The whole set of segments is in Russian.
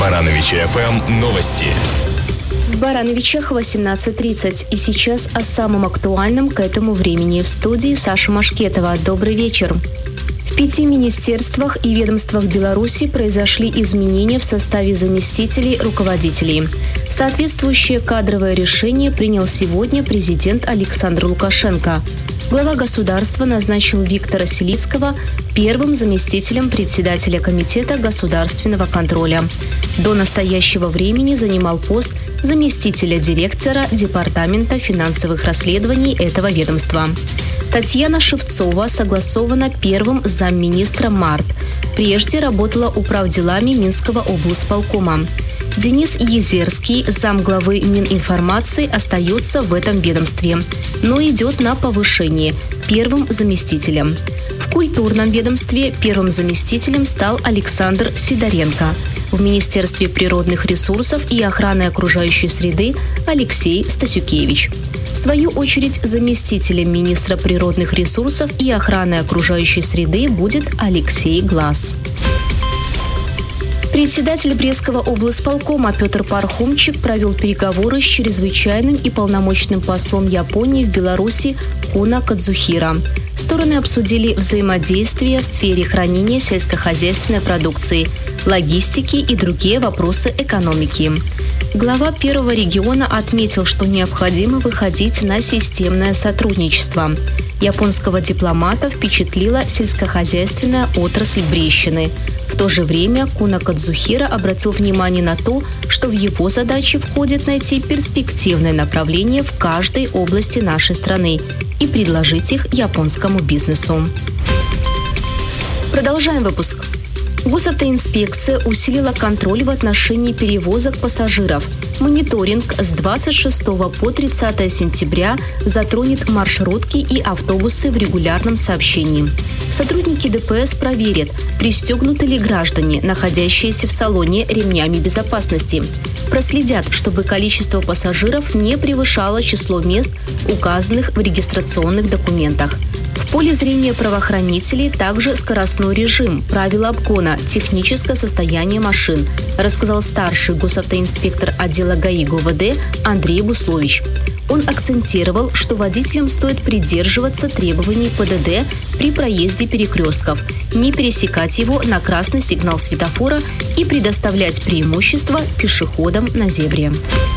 Барановичи ФМ новости. В Барановичах 18:30. И сейчас о самом актуальном к этому времени. В студии Саша Машкетова. Добрый вечер. В 5 министерствах и ведомствах Беларуси произошли изменения в составе заместителей руководителей. Соответствующее кадровое решение принял сегодня президент Александр Лукашенко. Глава государства назначил Виктора Селицкого первым заместителем председателя Комитета государственного контроля. До настоящего времени занимал пост заместителя директора Департамента финансовых расследований этого ведомства. Татьяна Шевцова согласована первым замминистра МАРТ. Прежде работала управделами Минского облсполкома. Денис Езерский, замглавы Мининформации, остается в этом ведомстве, но идет на повышение первым заместителем. В культурном ведомстве первым заместителем стал Александр Сидоренко. В Министерстве природных ресурсов и охраны окружающей среды Алексей Стасюкевич. В свою очередь, заместителем министра природных ресурсов и охраны окружающей среды будет Алексей Глаз. Председатель Брестского облсполкома Петр Пархомчик провел переговоры с чрезвычайным и полномочным послом Японии в Беларуси Куна Кадзухира. Стороны обсудили взаимодействие в сфере хранения сельскохозяйственной продукции, логистики и другие вопросы экономики. Глава первого региона отметил, что необходимо выходить на системное сотрудничество. Японского дипломата впечатлила сельскохозяйственная отрасль Брестщины. В то же время Куна Кадзухира обратил внимание на то, что в его задачи входит найти перспективное направление в каждой области нашей страны и предложить их японскому бизнесу. Продолжаем выпуск. Госавтоинспекция усилила контроль в отношении перевозок пассажиров. Мониторинг с 26 по 30 сентября затронет маршрутки и автобусы в регулярном сообщении. Сотрудники ДПС проверят, пристегнуты ли граждане, находящиеся в салоне, ремнями безопасности. Проследят, чтобы количество пассажиров не превышало число мест, указанных в регистрационных документах. В поле зрения правоохранителей также скоростной режим, правила обгона, техническое состояние машин, рассказал старший госавтоинспектор отдела ГАИ ГУВД Андрей Буслович. Он акцентировал, что водителям стоит придерживаться требований ПДД при проезде перекрестков, не пересекать его на красный сигнал светофора и предоставлять преимущество пешеходам на зебре.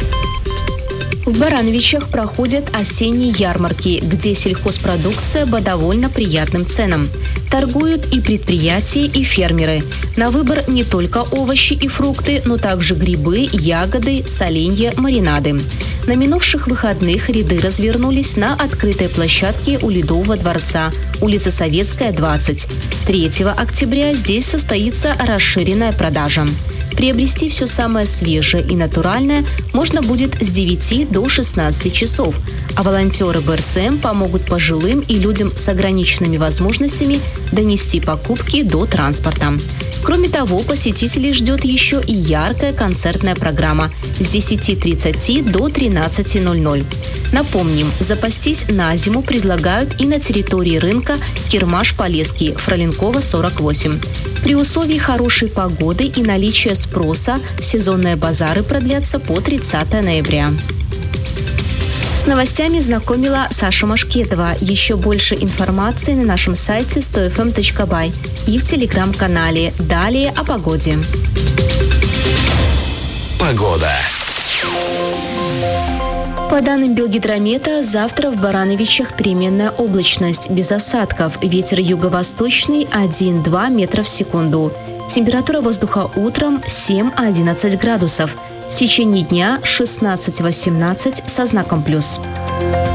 В Барановичах проходят осенние ярмарки, где сельхозпродукция по довольно приятным ценам. Торгуют и предприятия, и фермеры. На выбор не только овощи и фрукты, но также грибы, ягоды, соленья, маринады. На минувших выходных ряды развернулись на открытой площадке у Ледового дворца, улица Советская, 20. 3 октября здесь состоится расширенная продажа. Приобрести все самое свежее и натуральное можно будет с 9 до 16 часов, а волонтеры БРСМ помогут пожилым и людям с ограниченными возможностями донести покупки до транспорта. Кроме того, посетителей ждет еще и яркая концертная программа с 10:30 до 13:00. Напомним, запастись на зиму предлагают и на территории рынка Кирмаш-Полесский, Фроленкова, 48. При условии хорошей погоды и наличия спроса сезонные базары продлятся по 30 ноября. С новостями знакомила Саша Машкетова. Еще больше информации на нашем сайте 100fm.by и в телеграм-канале. Далее о погоде. Погода. По данным Белгидромета, завтра в Барановичах переменная облачность, без осадков. Ветер юго-восточный 1-2 метра в секунду. Температура воздуха утром 7-11 градусов. В течение дня 16-18 со знаком плюс.